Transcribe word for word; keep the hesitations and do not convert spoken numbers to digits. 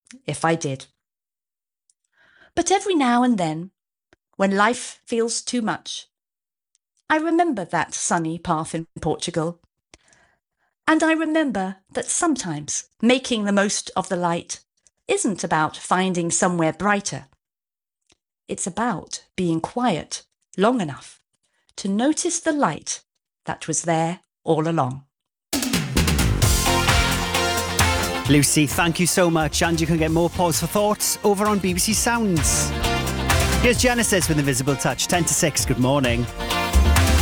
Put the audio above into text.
if I did. But every now and then, when life feels too much, I remember that sunny path in Portugal. And I remember that sometimes making the most of the light isn't about finding somewhere brighter. It's about being quiet long enough to notice the light that was there all along. Lucy, thank you so much, and you can get more Pause for Thoughts over on B B C Sounds. Here's Genesis with Invisible Touch, ten to six, good morning.